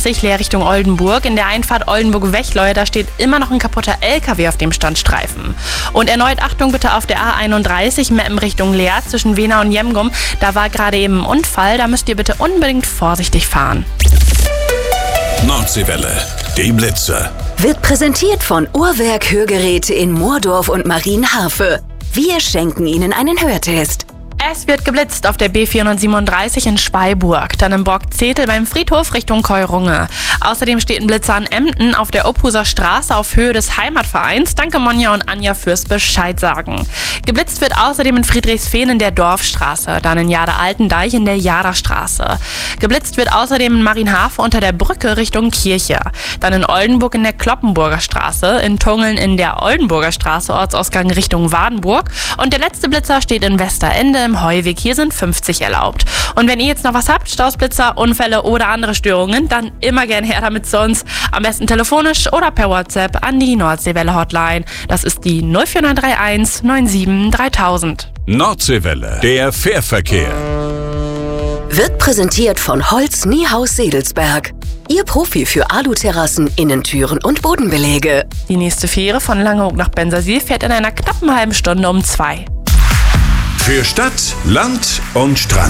A30 leer Richtung Oldenburg. In der Einfahrt Oldenburg-Wechleu, da steht immer noch ein kaputter LKW auf dem Standstreifen. Und erneut Achtung bitte auf der A31 Meppen Richtung Leer zwischen Wena und Jemgum. Da war gerade eben ein Unfall, da müsst ihr bitte unbedingt vorsichtig fahren. Nordseewelle, die Blitzer. Wird präsentiert von Uhrwerk Hörgeräte in Moordorf und Marienharfe. Wir schenken Ihnen einen Hörtest. Es wird geblitzt auf der B437 in Speyburg, dann im Borgzetel beim Friedhof Richtung Keurunge. Außerdem steht ein Blitzer an Emden auf der Ophuser Straße auf Höhe des Heimatvereins. Danke Monja und Anja fürs Bescheid sagen. Geblitzt wird außerdem in Friedrichsfehn in der Dorfstraße, dann in Jade-Altendeich in der Jaderstraße. Geblitzt wird außerdem in Marienhafe unter der Brücke Richtung Kirche. Dann in Oldenburg in der Kloppenburger Straße, in Tungeln in der Oldenburger Straße, Ortsausgang Richtung Wadenburg. Und der letzte Blitzer steht in Westerende im Heuweg. Hier sind 50 erlaubt. Und wenn ihr jetzt noch was habt, Stoßblitzer, Unfälle oder andere Störungen, dann immer gerne her damit zu uns. Am besten telefonisch oder per WhatsApp an die Nordseewelle Hotline. Das ist die 04931 97 3000. Nordseewelle, der Fährverkehr. Wird präsentiert von Holz Niehaus Sedelsberg. Ihr Profi für Aluterrassen, Innentüren und Bodenbelege. Die nächste Fähre von Langeoog nach Bensersiel fährt in einer knappen halben Stunde um 2. Für Stadt, Land und Strand.